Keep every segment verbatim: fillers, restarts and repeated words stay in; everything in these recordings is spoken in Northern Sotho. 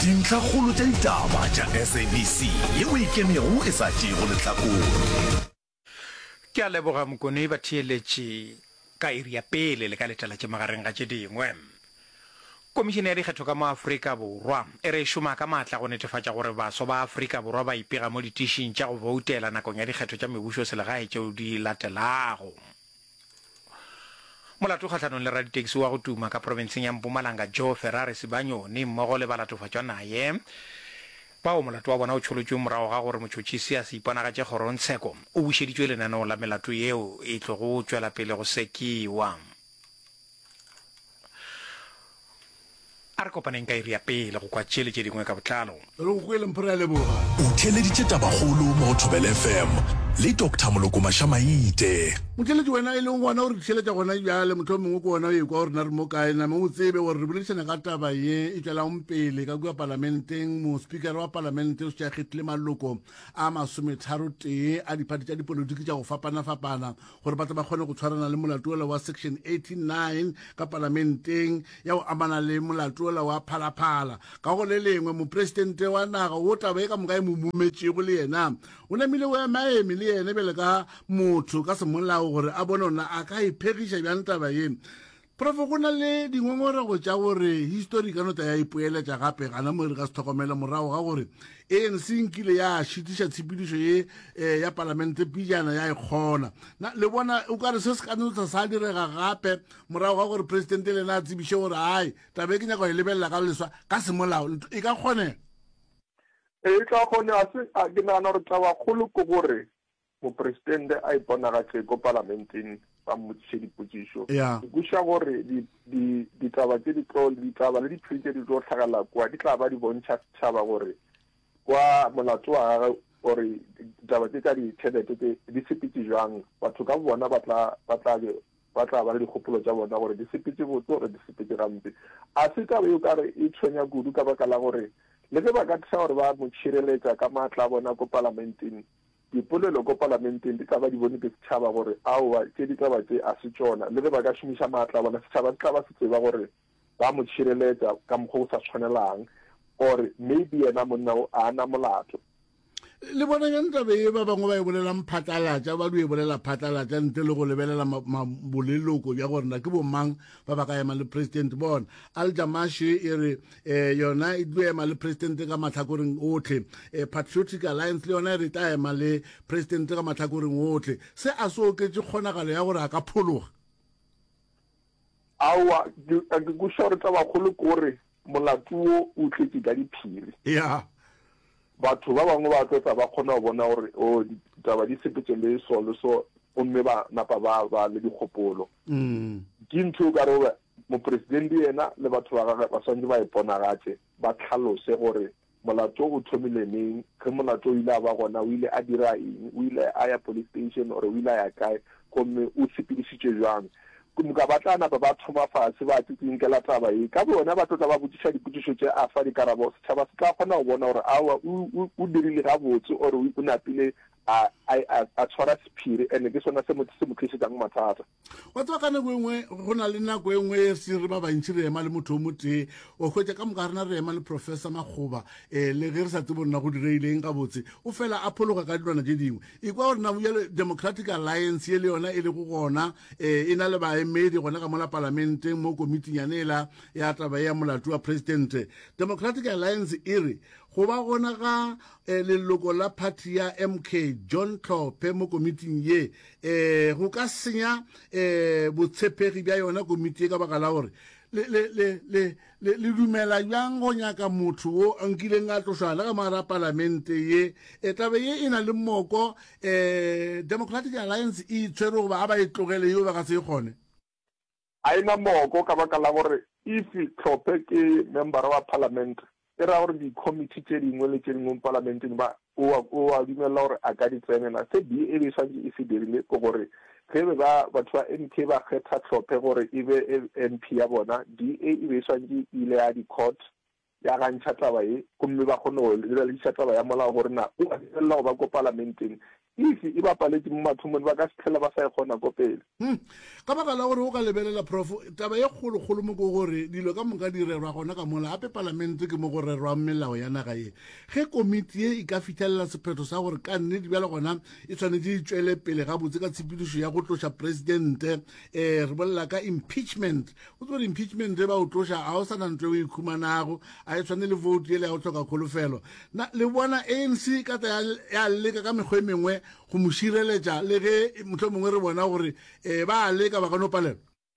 dintlha kgolo tša ditaba tša S A B C yeo e kemego e sa tšego lehlakore. Ke a leboga Mokone ba theeletše ka iri ya pele le ka letala tše magareng ga tše dingwe. Komišene ya dikgetho ka mo Afrika Borwa e re šoma ka maatla go netefatša gore baso ba Afrika Borwa ba ipega mo ditišing tša go voutela nakong ya dikgetho tša mebušo selegae tšeo di latelago. Molato kgatlhanong le raditaxi wa go tuma ka provinseng ya Mpumalanga Joe Ferrari Sibanyoni mmogo le balatofatšwa naye bao molato wa bona o tšholotšwe morago ga gore motšhotšhisi a se iponagatše kgorontsheko o bušeditšwe lenaneo la melato yeo e tlo go tšwela pele go sekiwa. A re kopaneng ka iri ya pele go kwa tšele tše dingwe ka botlalo. O theeleditše tabakgolo mo go Thobela F M le Doctor Moloko Mashamaite. Motheletši wena e leng ngwana o re theeletša gona bjale motho o mongwe ko ona o ekwa gore na re mo kae name o tsebe gore re boledišana ka taba ye e tšwelago pele ka kua parlamenteng. Mospikara wa parlamente o tšeagethile maloko a masometharo tee a diphati tša dipolotiki tša go fapana-fapana gore batho ba kgone go tshwarana le molato ola wa section eighty-nine ka parlamenteng ya go amana le molato ola wa phalaphala. Ka go le lengwe mopresidente wa naga o taba e ka moka e momumetšego le yena o namile o emaeme le yene bele ka motho ka semolao gore a bone ona a ka iphegiša bjang taba ye. Prof, go na le dingongorego tša gore history ka nota ya ipoeletša gape gana mo re ka se tlhokomela morago ga gore A N C nkile ya šitiša tshepedišo ye ya parlamente pijana ya ikgona le bona o ka re se se ka nota sa direga gape morago ga gore presidente le na a tsebiše gore ai tabe ke nyaka go e lebelela ka leswa ka semolao e ka kgonega. E tla kgone a se a ke nagana gore taba kgolo ke gore mopresidente a iponagatše ko parlamenteng ba mmotšiše dipotšišo ke kuša gore ditaba tše ditaba le diphiri tše di tlo tlhagala kwa di tla ba di bontšha setšhaba gore kwa molato wa gage gore ditaba tše tša ditšhelete di sepetse jang batho ka bona ba tla ba le dikgopolo tša bona gore di sepetse botse gore di sepetse gampe. A se taba yo ka re e tshwenya kudu ka baka la gore le ge ba ka tša gore ba mo tšhireletša ka maatla a bona ko parlamenteng dipolelo ko parlamenteng di tla ba di bone ke setšhaba gore aowa tše di taba tše a se tšona le ge ba ka šomiša maatla a bona setšhaba se tla ba se tseba gore ba mo tšhireletša ka mokgwa o sa tshwanelang gore maybe yena monna a na molato. Le bona yang tabe e ba bangwe ba e bolelang phatlalatša ba du e bolela phatlalatša ntle le go lebelela boleloko bja gore na ke bomang ba ba ka ema le president bona. Al-Jamashi e re yona e tlo ema le president ka mahlakoreng otlhe, Patriotic Alliance le yona e re ta ema le president ka mahlakoreng otlhe. Se a se oketse kgonagalo ya gore a ka phologa. Aowa ke kuša gore tabakgolo ke gore molato o tletše ka diphiri. Ya batho ba bangwe ba tlotsa ba kgona go bona gore o ditaba di sepetse le so le so omme ba napa ba ba le dikgopolo ke ntho ka re mopresidente yena le batho ba gagwe ba swantse ba iponagatše ba tlhalose gore molato o thomile neng ge molato o ile a ba gona o ile a dira eng o ile a ya police station or o ile a ya kae gomme o sepedišitše jwang ka batlana ba ba thoma fatshe ba tsitsinkela taba e ka bona ba tlotla ba botsiša dipotšišo tše a fa dikarabo setšhaba se tla kgona go bona gore awa o dirile gabotse or o napile a tshwara sephiri ande ke sona se motho se mo tlišetsang mathata. Wa tswa ka nako engwe go na le nako engwe se re ba bantši re ema le motho o motee o hwetša ka moka rena re ema le Professor Makgoba le ge re sa tsebo nna go direileng ka botse o fela a phologa ka dilwana tše dingwe e kwa gore na ya Democratic Alliance ye le yona e le go gona e na le baemedi gona ka mola parlamenteng mo komiting yanela ya taba ya molato wa president. Democratic Alliance e re go ba gona ga leloko la party ya M K John Tlhophe mo komiting ye eh go ka senya eh botshepegi bja yona komiti ka baka la gore le le le le le dumela jang go nyaka motho o ankileng a tlošala ka mara parlamente ye e tabe ye ina le mmoko eh Democratic Alliance e tshwere go ba ba e tlogele yo ba ka se gone a ina mmoko ka baka la gore if Tlhophe ke member wa parliament e ra gore di-committee tše dingwe le tše dingwe mo parlamenteng ba o a dumela gore a ka di tsenela se di e be swantse e se dirile ke gore ge be ba batho ba N P ba kgetha Tlhophe gore e be M P ya bona D A e be swantse ile ya di-court ya gantšha taba e gomme ba kgone go leledisa taba ya molao gore na o a felela go ba ko parlamenteng if e bapaletse mo mathomong ba ka se tlhela ba sa e kgona ko pele ka baka la gore o ka lebelela prof taba ye kgolo-kgolo mo ko gore dilo ka moka di rerwa gona ka mola gape parlamente ke mo go rerwa melao ya naga ye ge komiti ye e ka fitlhelela sephetho sa gore ka nnete bjale gona e tshwanetse e tšwele pele gabotse ka tshepedišo ya go tloša presidente um re bolela ka impeachment o tse gore impeachment e ba o tloša ga o sa na ntlo o ikhumanago a e tshwane le vote ele ya go tlhoka kgolofelo na le bona A N C ka ta ya leka ka mekgwa e mengwe go mo šireletša le ge motho mongwe re bona gore um ba leka ba ka no palela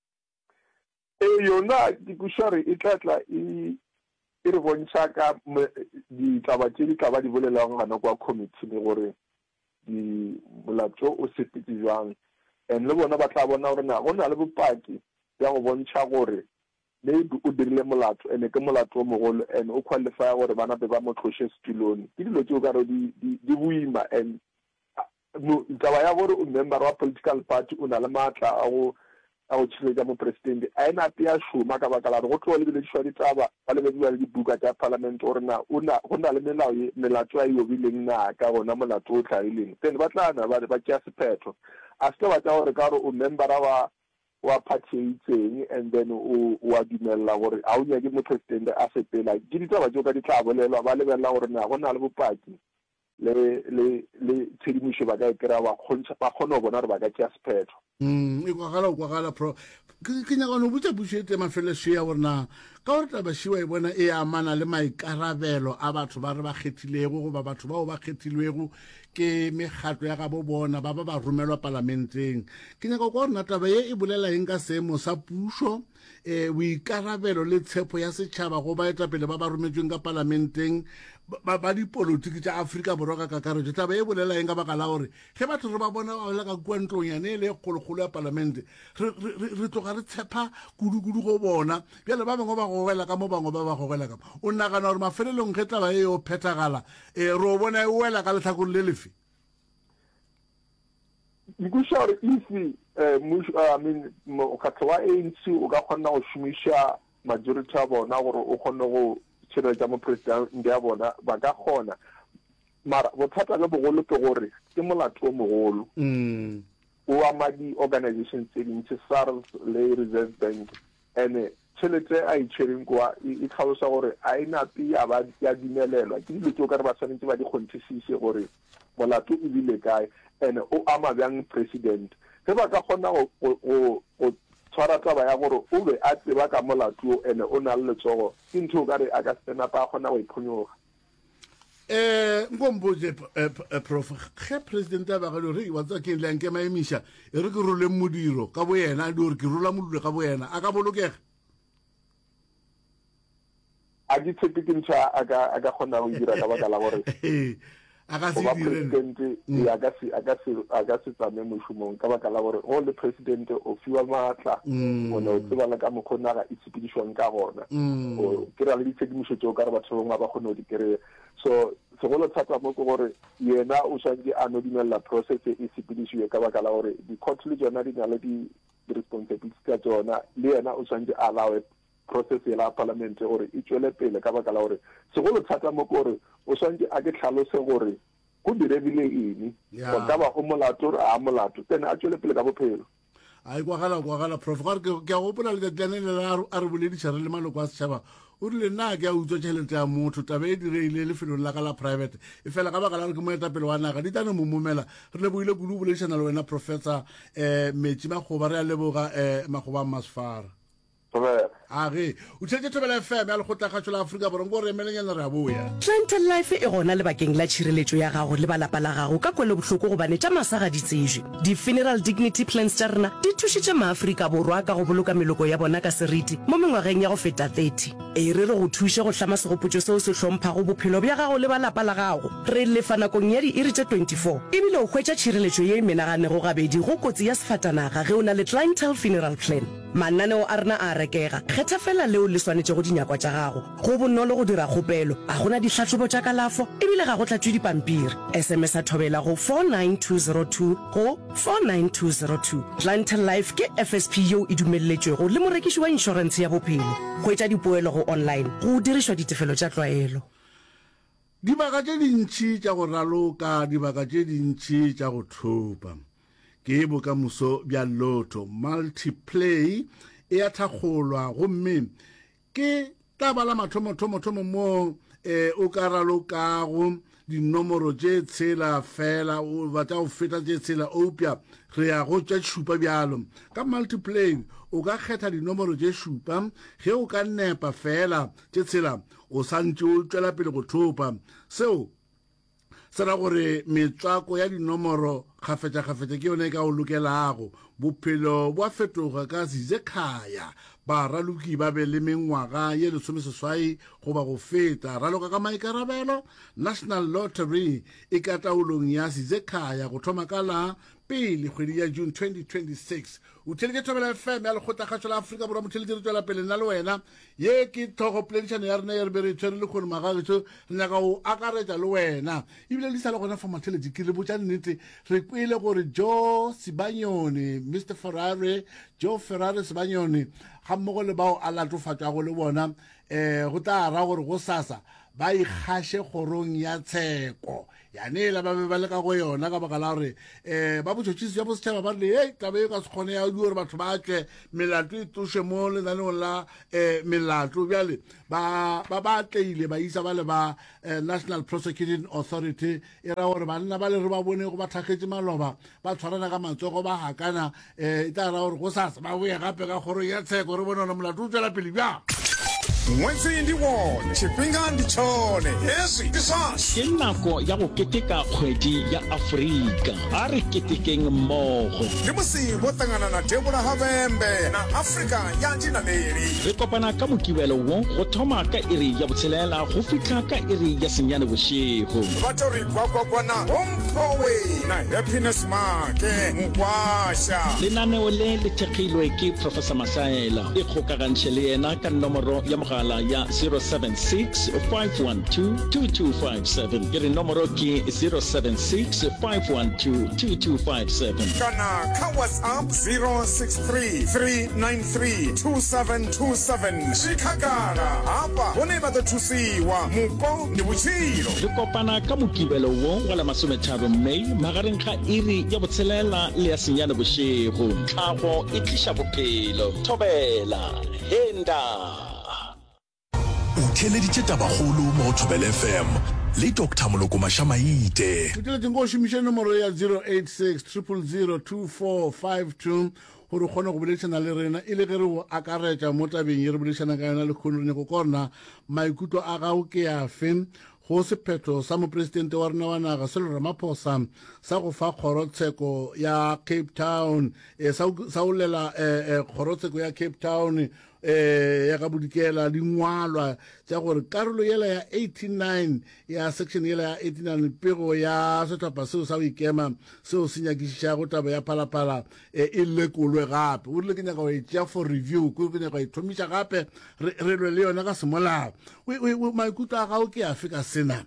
e yona dikušare e tlatla e re bontšha ka ditaba tše di tla ba di bolelang gana kwa committee gore di molato o sepetse jwang and le bona ba tla bona gore na go na le bopaki ya go bontšha gore maybe o dirile molato ene ke molato o mogolo and o qualifya gore bana be ba mo tloshe setulong ke dilo tšeo ka re di boima and taba ya gore o member wa political party o na le maatla a go a go tšhiretša mopresidente a ena pe ya šoma ka baka la gore go tlo lebeledišwa ditaba ba lebediwa le dibuka tša parliament gore na go na le melao melato a e obileng na ka gona molato o tlhaileng then ba tlana ba ba tšea sephetho a se ba tša gore ka gore o membera wa wa party e itseng and then o wa dumelela gore a o nyake mopresidente a sepela ke ditaba tšeo ka di tla bolelwa ba lebelela gore na go na le bopaki le le le tshedimošo ba ka e kry-a ba kgone go bona gore ba ka tšea sephetho e kwagala o kwagala pro ke nyaka no botsa bušete mafeleseo ya gore na ka gore tabašiwa e bona e amana le maikarabelo a batho ba re ba kgethilego goba batho bao ba kgethilwego ke mekgatlo ya gabo bona ba ba ba romelwa parlamenteng ke nyaka kwa gore na taba ye e bolela eng ka seemo sa pušo um boikarabelo le tshepo ya setšhaba go baetapele ba ba rometsweng ka parlamenteng ba dipolotiki tša Afrika Borwa ka kakaretšo taba e bolela eng ka baka la gore ge batho re ba bona ba bolela ka kua ntlong yane e le kgolokgolo ya parlamente re tloga re tshepa kudu-kudu go bona bjale ba bangwe ba gogela ka mo bangwe ba ba gogela ka o nagana gore mafelelong ge taba e o phethagala um re o bona e wela ka letlhakong le lefe nkuša gore if I mean mokgatlo wa A N C o ka kgona go šomiša majority ya bona gore o kgone go tšhireletša mopresidente ya bona ba ka kgona mara bothata le bogolo ke gore ke molato o mogolo o ama di-organizations tse dintši SARS le Reserve Bank and tšhelete a itšhereng kwa e tlhalosa gore a e nape ya dumelelwa ke dilo tseo ka re ba tshwanetse ba di kgonthisise gore molato o bile kae and o ama bjang president ge ba ka kgona go tshwara taba ya gore o be a tseba ka molato and o na le letsogo ke ntho o ka re a ka senapa a kgona go iphonyoga um nkompoje prof ge president a bagale gore wa tsa ke lang ke maemiša e re ke role modiro ka bo yena di gore ke rola modulo ka bo yena a ka bolokega a di tshepe ke ntho a ka kgona go dira ka baka la gore a ka se presidente ya ka se a ka se a ka se tsame mošomong ka baka la gore go le presidente o fiwa maatla o ne o tseba le ka mokgona ga itshepedišwang ka gona o kry-a le ditshedimošo tseo ka re batho bangwe ba kgone go di kry-e so segolo thata mo ke gore yena o tshwanetse a no dumelela process e sepedišiwe ka baka la gore di-court le tsona di na le di-responsibility tsa tsona le yena o tshwanetse a alawe process ya parliament gore e tswele pele ka baka la gore segolo thata mo ke gore o tshwanetse a ke tlhalose gore go direbile eng go ka ba o molato gore a molato then a tswele pele ka bophelo a kwagala kwagala prof gore ke a gopola le katlane le a re boledišare le maloko a setšhaba o rile nna ke a utswa tšhelete ya motho tabe e direile lefelong la ka la private e fela ka baka la gore ke moetapele wa naga di tane mo momela re leboile kudu boledišana le wena professor um metsi magoba re a leboga um magoba a masfara age o tšhetse thobela F M ya lekgotlagatšo la Afrika Borwa go re emelenyana re a boya Clientele Life e gona lebakeng la tšhireletšo ya gago le balapa la gago ka kwele bohloko gobane tša masaga di tsejwe di-funeral dignity plans tša rena di thušitše maAfrika Borwa ka go boloka meloko ya bona ka seriti mo mengwageng ya go feta thirty e re re go thuše go hlama segopotšo seo se hlomphago bophelo bja gago le balapa la gago re lefa nakong ya di-iri tše twenty-four ebile o hwetša tšhireletšo ye e menaganego gabedi go kotsi ya sefatanaga ge o na le Clientele funeral plan mananeo a rena a rekega kgetha fela leo le swanetse go dinyakwa tša gago go bonolo go dira kgopelo a gona ditlhatlhobo tša kalafo ebile ga go tlatšwe dipampiri sms a thobela go four nine two zero two go four nine two zero two. Clientele Life ke F S P yeo e dumelletšwego le morekiši wa inšorense ya bophelo go etša dipoelo go online go dirišwa ditefelo tša tlwaelo. Dibaka tše dintši tša go raloka dibaka tše dintši tša go thopa ke bokamoso bja lotto multiplay e a thakgolwa gomme ke taba la mathomo-thomo-thomo mo eh, o ka ralokago dinomoro tše tshela fela o batla go feta tše tshela opia re ya go tša šupa bjalo ka multiplay o ka kgetha dinomoro tše šupa ge o ka nepa fela tše tshela o santše o tšwela pele go thopa seo se ra gore metswako ya dinomoro kgafetša-kgafetša ke yone e ka o lokelago bophelo bo a fetoga ka zizekhaya ba raloki ba be le mengwaga ye lesomeseswai goba go feta raloka ka maikarabelo National Lottery e ka taolong ya zizekhaya go thoma ka la pele kgwedi ya June twenty twenty-six o theletše Thobela F M ya lekgotla la Afrika Borwa motheletše re tswela pele nna le wena ye ke thogo poledišano ya rena ye re be re tshwere le kgone magagetso re nyaka go akaretša le wena ebile le sa le gona for matheletše ke re botša nnete re kwele gore Joe Sibanyoni Mister Ferrari Joe Ferrari Sibanyoni ga mmogo le bao a latofatšwago le bona um go tla ra gore go sasa ba ikgashe kgorong ya tsheko yanela ba be ba leka go yona ka baka la gore um ba botšhotšhisi ya bosetšhaba ba rile ei taba e ka se kgone ya di gore batho ba tle melato e tloše mo lenaneong la um melato bjale ba ba tleile ba isa ba le ba National Prosecuting Authority e ra gore banna ba le re ba bone go ba thakgetše maloba ba tshwarana ka matsogo ba hakana um e tla ra gore go sasa ba boye gape ka kgorong ya tsheko re bone ona molato o tswela pele bjang Ngwetsi ndi wone tshifhinga ndi tshone hezwi ndi sasa ke nako ya go keteka kgwedi ya Afrika a re ketekeng mmogo ndi musi bo tangana na Debola Habembe na Afrika ya dinaleli re kopana ka mokibelo wo go thoma ka iri ya botshelela go fitlha ka iri ya senyane bošego batho re kwa kwa kwa na Mphowe na Happiness Make Mkwasha lenaneo le le thekilwe ke Professor Masaela e kgokagantše le yena ka nomoro ya mogala ya zero seven six five one two two two five seven ke re nomoro ke zero seven six five one two two two five seven kana ka WhatsApp zero six three three nine three two seven two seven shikagala hapa bone ba thusiwa muko ni botshelo re kopana ka mokibelo wo wa la masometharo Mei magareng ga iri ya botshelela le ya senyane bošego tlhago e tliša bophelo Thobela henda o theleditše tabagolo mo Thobela F M le Doctor Moloko Mashamaite o theletše go šomiša nomoro ya zero eight six zero zero zero two four five two gore kgone go boledišana le rena e le ge re go akaretša mo tabeng ye re boledišana ka yona le kgone re nyako korna maikutlo a gago ke afe go sephetho sa mopresidente wa rena wa naga Cyril Ramaphosa sa go fa kgorotsheko ya Cape Town e sa o lela kgorotsheko ya Cape Town eh ya ka bodikela dingwalwa tša gore karolo yela ya eighty-nine ya section yela ya eighty-nine pego ya setlhopha seo sa go ikema seo se nyakišišago taba ya phalaphala e lekolwe gape o rile ke nyaka go e tšea for review ke nyaka go e thomiša gape re lwe le yona ka semolao maikutlo a gago ke afe ka sena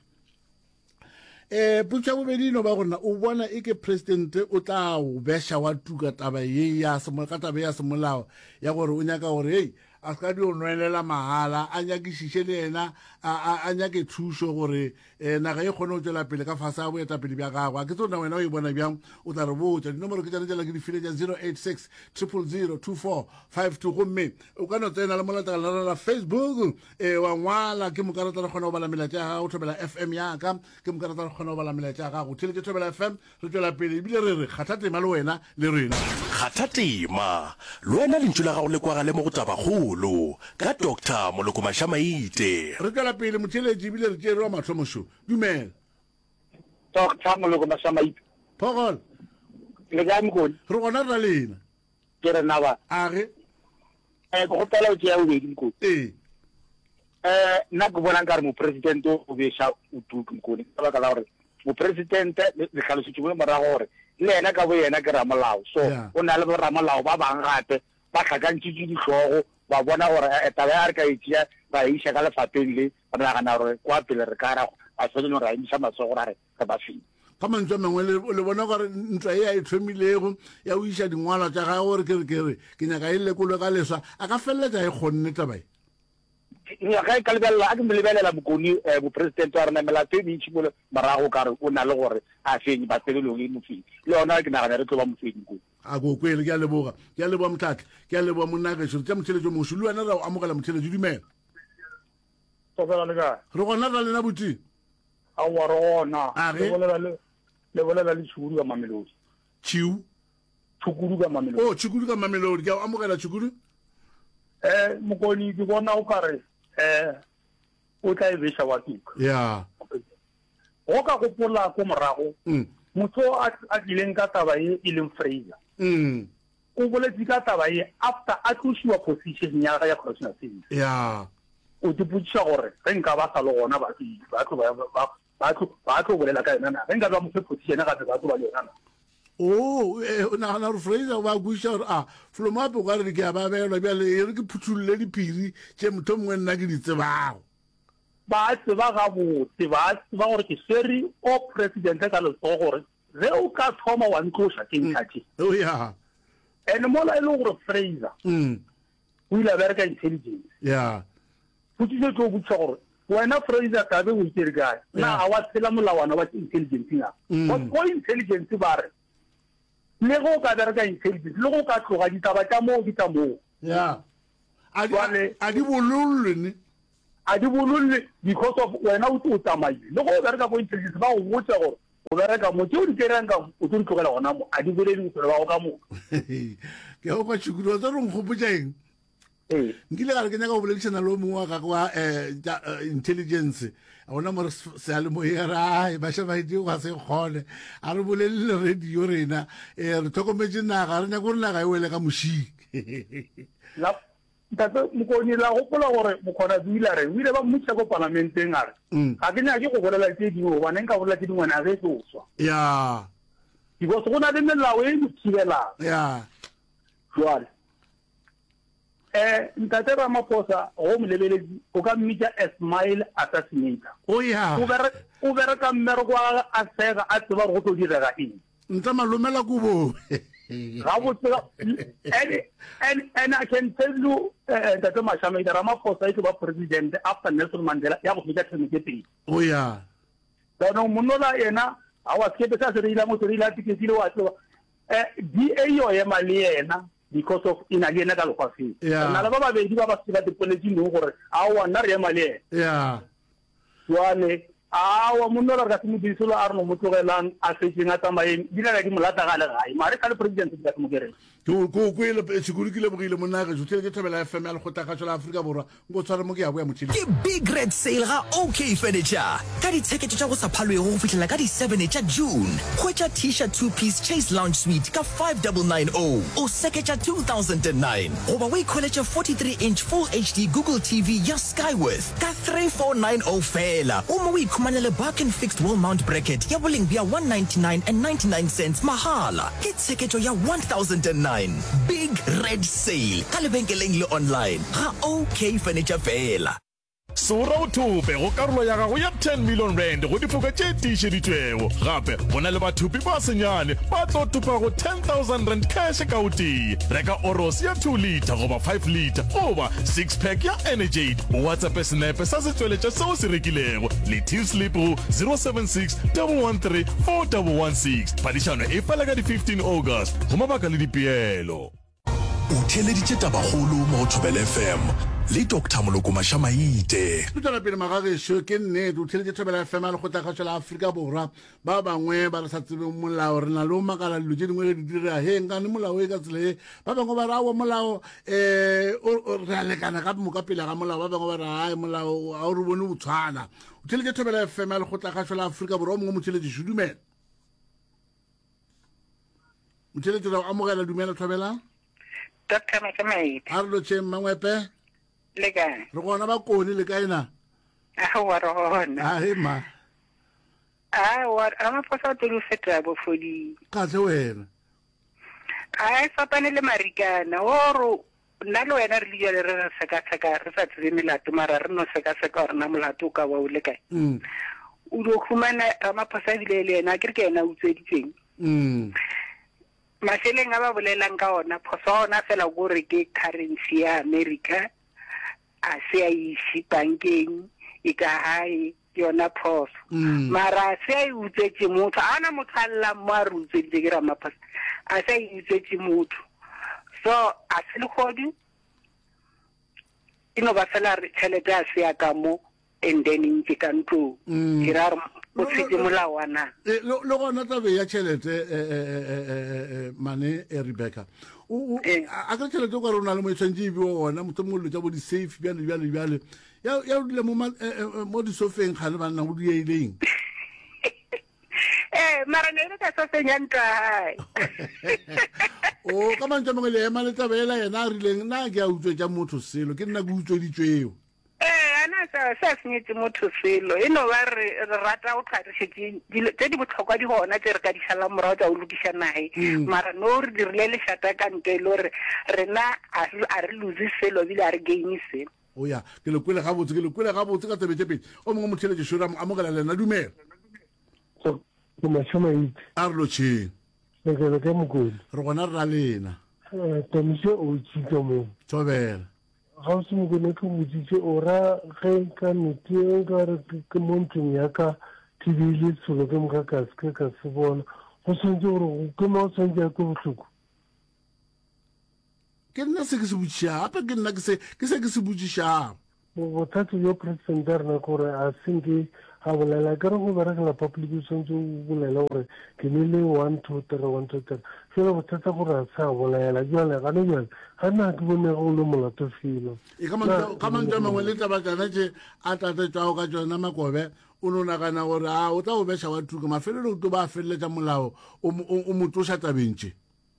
eh putša bobedi no ba gona o bona e ke presidente o tla o beša wa tuka taba ye ya semolao ka taba ya semolao ya gore o nyaka gore hey a ska di o nwelela mahala a nyakišiše le yena a nyake thušo gore naga e kgone go tšwela pele ka fase a boetapele bja gagwe a ke tsona wena o e bona bjang o tla re botša dinomoro ke tšane tšela ke difile tša zero eight six zero zero zero two four five two gomme o ka no tsena le molategalana la Facebook wa ngwala ke mokarata re kgona go bala melaetša ya gago Thobela F M yaka ke mokarata re kgona go bala melaetša ya gago theletše Thobela F M re tšwela pele ebile re re kgatha tema le wena le rena kgatha tema le wena lentšu la gago le kwagale mo go tabagolo ka Doctor Moloko Mashamaite re tšwela pele motheletši ebile re tšere wa mathomošo dumela Doctor Moloko Mashamaite Phogol le ka mokone re gona ra lena ke re na ba age eh go tla o tšea o bedi mokone eh eh nna ke bona nkare mo president o besha o tuku mokone ka baka la gore mo president le tlhalositse mo morago gore le yena ka bo yena ke ramolao so o na le bo ramolao ba bang gape ba tlhakantšitše ditlhogo ba bona gore taba ya re ka etšea ba iša ka lefapheng le ba nagana gore kwa pele re ka ra ba tshwanetse gore a emiša matsogo gore re ba feng ka mantswe a mangwe le bona gore ntwa e a e thomilego ya o iša dingwalwa tša gago gore kere kere ke nyaka e lekolwe ka leswa a ka feleletša e kgonne tabae ga ka lebelela a ke mo lebelela bokoni bopresidente wa rena melato e mentšhi mo morago ka re o na le gore a fenye batsebelong e mofedi le yona ke nagana re tlo ba mofedi ko a ko kwele ke a leboga ke a leboga motlhatlhe ke a leboga monnakeso tša motheletšo mošo le wena ra o amogela motheletšo dumela re gona ra lena boteng aowa re gona le bolela le tšhukudu ka mamelodi tšiu tšhukudu ka mamelodi o tšhukudu ka mamelodi ke a amogela tšhukudu um mokoni ke bona o kare um o tla e beša wa tuka ya go ka gopola ko morago motho a tlileng ka taba e e leng Fraser o boletse ka taba e after a tlosiwa position ya ya correctional service ya o diputša gore ge nka ba sa le gona ba tlo bolela ka yona na ge nka ba mo fe position gape ba tlo ba le yona na o o nagana gore Fraser ba buša gore a Flomapo ka re ke a babelwa bjale e re ke phuthulle diphiri tše motho mongwe nna ke di tsebago ba tseba gabotse ba tseba gore ke swere o presidente ka letsogo gore ge o ka thoma wa ntloša ke nkatše o ya and mola e le gore Fraser o ile a bereka intelligence ya putšišo tlo botša gore wena Fraser tabe o ikere kae na a wa tshela molawana wa intelligence na ko intelligence ba re le go ka bereka intelligence le go ka tloga ditaba tša moo di tša moo ya a di bololwe ne a di bololwe because of wena o tlo tsamaile le go bereka ko intelligence ba go botsa gore o bereka mo tšeo di kerang ka o tlo di tlogela gona mo a di bolele bosole ba go ka moo ke go kwa tšhukudu wa tsa re nkgopotša eng nkile gare ke nyaka go boledišana le o mongwe wa gagwe wa intelligence a gona more sealemoye re ai baša baedi ga se kgone a re bolelele radio rena re tlhokometse naga re nyaka gore naga e wele ka mošing ntate mokoni la gopola gore mokgona buile re o ile ba mmotša ko palamenteng a re ga ke nyake go bolela tse dingwe gobane nka bolela tse dingwe na ge tlo swa ya because go na le melao e mo thibelang ya jwale um ntate Ramaphosa go molebeletsi o ka mmitša a smile assassinator o ya o bereka mmereko wa a sega a tseba gore go tlo direga eng nta malomela kubo and, and, and I can tell you that uh, Mashameda Ramaphosa is the president after Nelson Mandela ya go fetša term ke pedi o ya no monola ena a wa skete sa se re ila mo se re ila tiketile wa tloba eh D A yo ye mali ena because of ina le ena ka lokwafi na le ba babedi ba ba se ba dipoledi mo gore a wa na re mali ya jwale a wa monola ka se mo disolo a re no motlogelang a se tsinga tsamaye dina ga di molata ga le gae mare ka le president ka mo kere go go go ile sekuru ke le bogile monna ga jotse ke thobela F M ya le go taka tsela Afrika borwa go tshwara mo ke ya go ya motšhini ke big red sale ga OK Furniture ka di tickets tša go sa phalwe go fitlela ka di seven tša June khwetša t-shirt two piece Chase Lounge Suite ka five nine nine zero o seketša two thousand nine goba o ikholetša forty-three inch full H D Google T V ya Skyworth ka three four nine zero fela o mo o ikhumanele Barkin fixed wall mount bracket ya boleng bja one ninety-nine and ninety-nine cents mahala ke tsheketšo ya one thousand nine big red sale ka lebenkeleng le online ga OK Furniture fela Sora uthupe go karolo ya gago ya ten million rand go difoka tše tiišeditšwego gape go na le bathupi ba senyane ba tlo thupa go ten thousand rand cash ka o tee reka oros ya two liter goba five liter goba six pack ya Energade o whatsapp senepe sa setšweletša seo se rekilego le tip slip go zero seven six one one three four one one six phadišano e fela ka di fifteen August go mabaka le dipeelo o theleditše tabagolo mo Thobela F M le Doctor Moloko Mashamaite o tsela pele magagešo ke nnete o theleditše Thobela F M a le go tla la Afrika borwa ba bangwe ba re sa tsebeng molao re na le o makala dilo tše dingwe re di dira he nka ne molao e ka tsela e ba bangwe ba re awa molao um re a lekana ka moka pele ga molao ba bangwe ba re ae molao a o re bone o tshwana o theleditše Thobela F M a le go tla la Afrika borwa o mongwe motheletše šudumela motheletše ra o amogela dumela Thobela Doctor Mashamaite a re lo tšeng mangwepe le kae re gona ba kone le kae na a wa re gona a he ma a wa Ramaphosa o tlo feta bofodi ka tle wena a e fapane le marikana o ro nna le wena re le jale re re seka-seka re sa tsebe melato mara re no seka-seka gore na molato o ka ba o le kae o dio khumana Ramaphosa ebile le ena ke re ke ena o utsweditseng mafeleng a ba bolelang ka ona phoso ona fela gore ke currency ya America a se a isi bankeng e ka hae yona phoso mara se a utswetse motho ana motho alla mo a re utsweditse ke Ramaphosa a se a utswetse motho so a se le godi ino ba fela re tšhelete a se ya ka mo and then ke ka ntlo ke ra o tshetse molawana le gona tabe ya tšhelete mane Rebecca a ka tšhelete go re ona le mo tshwantse bi ona motho mo lo tsa bo di safe bjale bjale bjale ya ya le mo mo di sofeng ga le bana go di ileng eh mara ne re ka so senyanta o ka mantse mo le ema le tabela yena a rileng na ke a utswe tsa motho selo ke nna go utswe ditšweo eh ana sa sa senyetse motho selo eno ba re rata o tlharisetse tse di botlhokwa di hona tse re ka di sala morao tsa o lokisha nae mara no re dirile le shata ka ntle lo re rena a re lose selo bile a re gain selo o ya ke le kwele ga botse ke le kwele ga botse ka tebetse pedi o mongwe mothele shura mo amogela lena dumela so ke mashama itse a re lo tsheng le ke le ke mokodi re gona re ra lena eh temise o tshito mo tobela ga o se mo gone ke botsitse o ra ge ka nete o ka re ke montsong ya ka tibile solo ke mo ka ka se ka se bona go sentse gore ke mo sentse ya go botlhoko ke nna se ke se butša apa ke nna ke se ke se ke se butšiša bothata jo president a rena gore a senke a bolela ke re go berekela public o sentse o bolela gore ke ne le one two three one two three fela bothata gore a sa bolela jale gane jale ga nna ke bone go le molato felo e ka mantša mangwe le tabatšana tše a tatetšwago ka tšona Makobe o no nagana gore a o tla o beša wa thuka mafelelo o to ba feleletša molao o mo tloša tabentše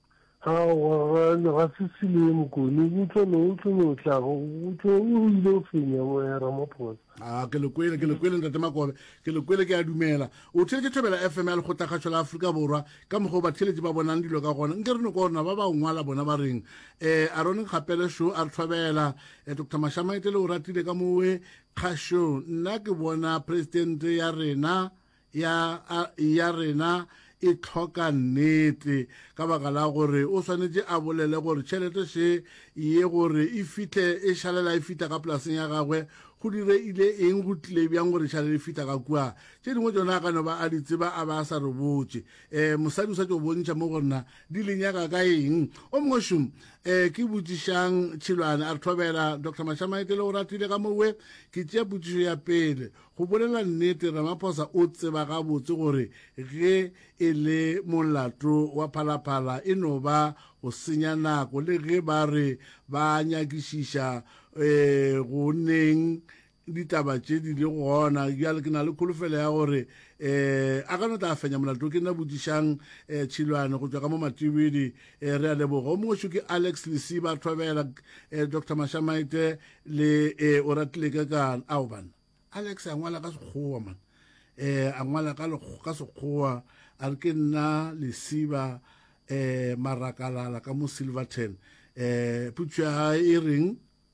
awa ga se sile mokone o tlone o tlone o tlago o ile o fenya mo ya Ramaphosa a ke le kwele ke le kwele ntate Makobe ke le kwele ke a dumela o tšhelete thobela F M ya le go tlagatšo la Afrika Borwa ka mogo ba tšhelete ba bonang dilo ka gona nke re no gona ba ba ngwala bona ba reng eh a rone kgapele show a re thobela Doctor Mashamaite le o ratile ka mowe kgasho nna ke bona president ya rena ya ya rena e tlhoka nnete ka baka la gore o swanetse a bolele gore tšhelete se ye gore e fitlhe e šalela e fita ka polaseng ya gagwe go dire ile eng go tlile bjang gore šalele e fita ka kua tše dingwe tsona ka no ba a di tseba a ba sa re botse um mosadi o sa tse o bontšha mo gorena di lenyaka ka eng o mongwe šom um ke botsišang tšhilwane a re thobela Doctor Mashamaite le o ratile ka mowe ke tšea potsišo ya pele go bolela nnete Ramaphosa o tseba ga botse gore ge e le molato wa phalaphala e no ba go senya nako le ge ba re ba nyakišiša um go neng ditaba tše di le gona bjale ke na le kholofelo ya gore um a ka no tla fenya molato ke nna botsišang um tšhilwane go tswa ka mo matibedi um re a leboga o mongwe ke Alex Lesiba thobela Doctor Mashamaite le o ratile ke kana ao bana Alex a ngwala ka sekgowa man um a ngwala ka sekgowa a re ke nna Lesiba um marakalala ka mo Silverton um putšo ya gae e reng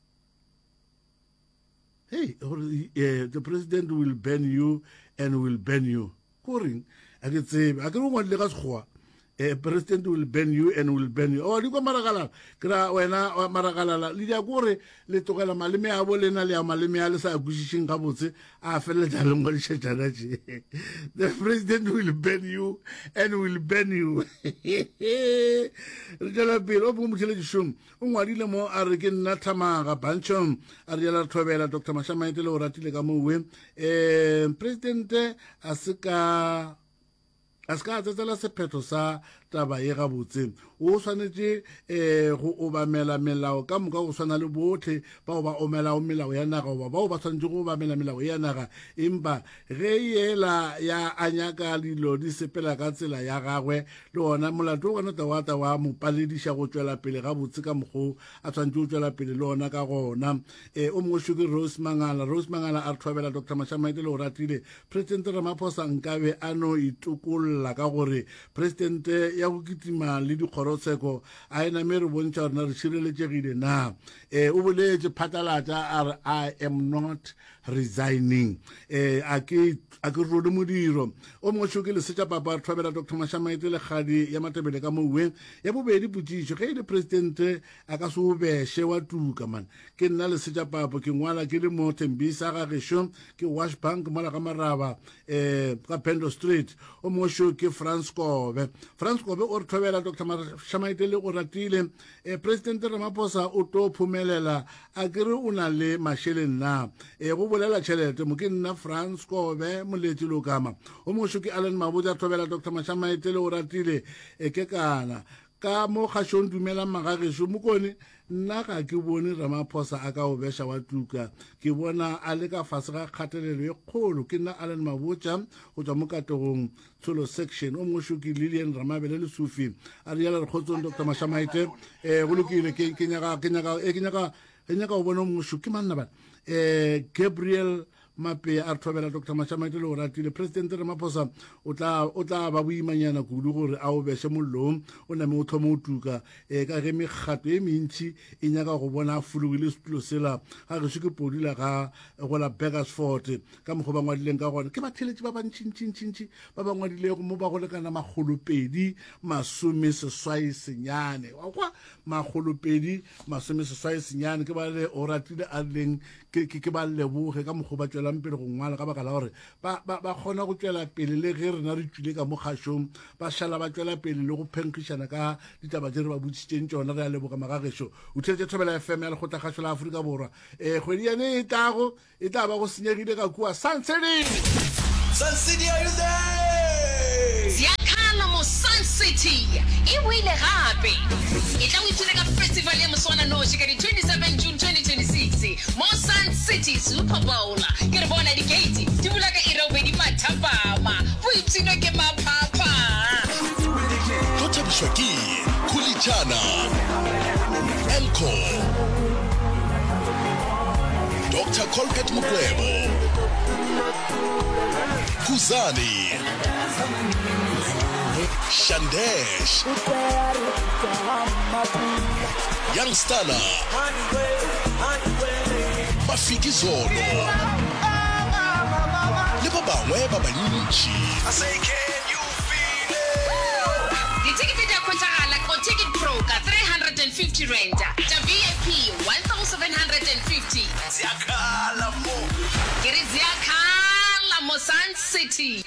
hey uh, the president will ban you and will ban you ko reng a ke tsebe a ke re ngwadile ka sekgowa uh, president will ban you and will ban you o di kwa marakalala ke ra wena marakalala le dia gore le togela maleme a bo lena le a maleme a le sa kwešišeng ga botse a feletša le ngwadišetšana tše the president will ban you and will ban you re tšwela pele o mongwe motheletšešong o ngwadile mo a re ke nna Thamaga Banchom a re jala thobela Doctor Mashamaite le o ratile ka mowe um presidente a se ka a se ka tsetela sephetho sa taba ye ga botse o swanetse um go obamela melao ka moka go swana le botlhe bao ba omelago melao ya naga goba bao ba tshwanetse go obamela melao ya naga empa ge yela ya a nyaka dilo di sepela ka tsela ya gagwe le ona molato o gona tawata wa mo palediša go tšwela pele ga botse ka mokgo a tshwanetse go tšwela pele le ona ka gona um o mongwe ke Rose Mangala Rose Mangala a re thobela Doctor Mashamaite le o ratile president Ramaphosa nkabe a no itokolla bolla ka gore presidente ya go kitima le dikgorotsheko a ena me re bontšha rona re šireletšegile na um o boletse phatlalatša a re I am not resigning eh a ke a ke role modiro o mo shoke le setša papa re thobela Doctor Mashamaite le gadi ya Matebele ka mowe ya bobedi potšišo ge ile president a ka se o beshe wa tuka man ke nna le setša papa ke ngwala ke le mo Tembisa ga gesho ke Wash Bank mola ka maraba eh ka Pendo Street o mo shoke France Kobe France Kobe o re thobela Doctor Mashamaite le go ratile eh president Ramaphosa o to phumelela a ke re o na le masheleng na eh go bolela tšhelete mo ke nna France Kobe moletši lokama o mošo ke Alan Mabotja thobela Doctor Mashamaite le o ratile e ke kana ka mo kgašong dumela magageso mo kone nna ga ke bone Ramaphosa a ka o besha wa tuka ke bona a le ka fase ga kgatelelo e kgolo ke nna Alan Mabotja go tswa mo kategong Tsholo section o mošo ke Lilian Ramabele le Sufi a re yala re kgotsong Doctor Mashamaite eh go lokile ke ke nyaka ke nyaka e ke nyaka e nyaka o bona mošo ke manna ba eh Gabriel Mape a thobela Doctor Mashamaite le o ratile president Ramaphosa o tla o tla ba boimanyana kudu gore a o beshe mollo o na me o thoma o tuka e ka ge megato e mentši e nyaka go bona fulugile setulo sela ga ge se ke podila ga go la Begersfort ka mokgo ba ngwadileng ka gona ke batheletši ba bantšintšintšintši ba ba ngwadilego mo ba go lekana magolopedi masome seswai senyane wa kwa magolopedi masome seswai senyane ke ba le o ratile a leng ke ke ba leboge ka mokgo ba tswela mpele go ngwala ka baka la gore ba ba ba kgona go tswela pele le ge rena re tswile ka mo kgašong ba šala ba tswela pele le go phenkgišana ka ditaba tse re ba botsitseng tsona re a leboga magageso o thetse thobela F M ya lekgotla kgašo la Afrika Borwa um kgwedi yane e tlago e tla ba go senyegile ka kua Sun City Sun City, are you there? Ziakhala mo Sun City e wile gape e tla o itsile ka festival ya moswana noši ka di twenty-seven June twenty twenty-six mo Sun City Super Bowl ke re bona di-gate di bula ka irobe di mathapama bo itsilwe ke maphapha go thabiswa ke Khulitshana Elko Doctor Colgate Mokwebo Kuzani Shandesh Youngstana Bafiki Zolo le ba bangwe ba bantši ditikete tša khwetšagala ko Ticket Pro ka three hundred fifty rand tša V I P one thousand seven hundred fifty Ziakhala mo ke re ziakhala mo Sun City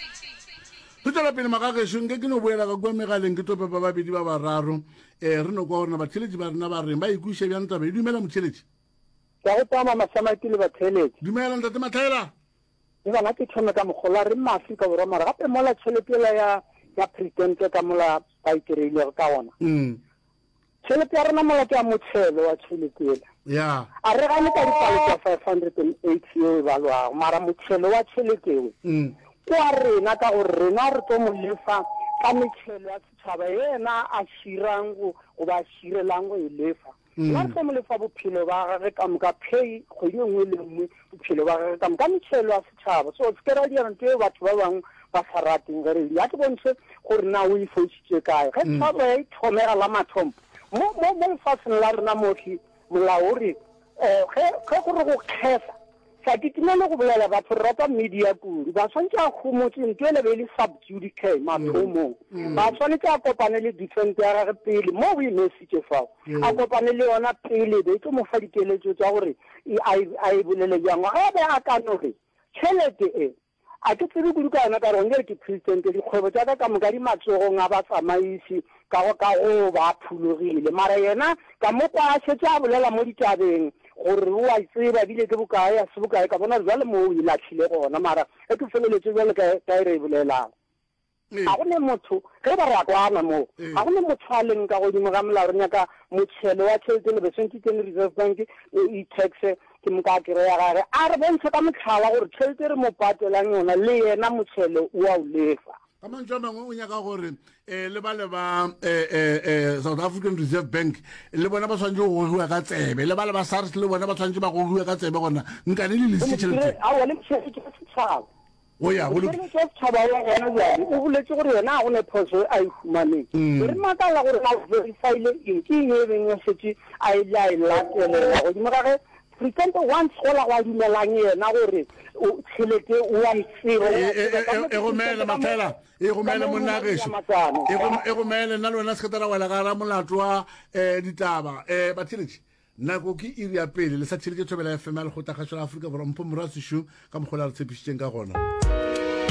re tswela pele magageso nke ke no boela ka kua megaleng ke tope ba babedi ba bararo um re no kwa gorena batheletši ba rena ba reng ba ikuše bjang taba e dumela motheletši ka go tama Mashamaite le batheletši dumela ntate Mathaela e bana ke thome ka mogola re maAfrika Borwa mara gape mola tšheletela ya ya presidente ka mola ba ikereilego ka ona tšhelete ya rena mola ke ya motšhelo wa tšheletela ya a re gane ka dipalo tša five hundred eighty eo e balwago mara motšhelo wa tšheleteo kwa rena ka gore rena re tlo mo lefa ka metšhelo ya setšhaba yena a širang go ba širelang go e lefa la re tlo mo lefa bophelo ba gage ka moka pay kgwedi nngwe le nngwe bophelo ba gage ka moka metšhelo ya setšhaba so se ke ra dirante eo batho ba bangwe ba sa rateng ge re ya ke bontshe gore na o e fošitše kae ge tshwabo ya ithomega la mathomo mo lefatsheng la rena motlhe molao ore um ge gore go kgesa sa ke timele go bolela batho re rata media kudu ba tshwanetse a gomotse ntho ele be le subjudice mathomong ba tshwanetse a kopane le defense ya gage pele mo o imesitše fao a kopane le yona pele be tlo mo fa dikeletso tša gore a e bolele jang ga be a ka nore tšhelete e a ke tsebe kudu ka yona ka re ongere ke presidente dikgwebo tša ka ka moka di matsogong a batsamaisi ka go ba phulogile mara yena ka mo kwa a šetse a bolela mo ditabeng gore o a tseba bile ke bokae a se bokae ka bona jwale mo o ilatlhile gona mara e ke feleletse jwale ka e re e bolelang ga go ne motho ge ba re a kwana moo ga go ne motho a leng ka godimo ga molao re nyaka motšhelo wa tšhelete le besentiten reserve bank e taxe ke moka kere ya gage a re bontshe ka motlhala gore tšhelete re mo patelang yona le yena motšhelo o a o lefa ka mantšu a mangwe o nyaka gore um le ba le ba um South African Reserve Bank le bona ba tshwanetse go gogiwa ka tsebe le ba le ba SARS le bona ba tshwanetse ba gogiwa ka tsebe gona nkane le lesitše tšhelete aowa le motšhelete wa setšhaba o ya go le ke tshaba wa gona jale o boletse gore yena go ne phoso a ihumaneng re makala gore na verifyle eng ke eng e beng e setse a ile a latela go di mogage Presidente once gola wa dumelang yena gore o tšhelete o wa itsero e go mele matela e go mele monna gesho e go mele nna lona sekretara wa la gara molato wa eh ditaba eh batheletši nako ke iri ya pele le sa tšhelete tšobela F M le go taga tšwa Afrika borwa mpho morwa seshu ka mogola re tshepišitšeng ka gona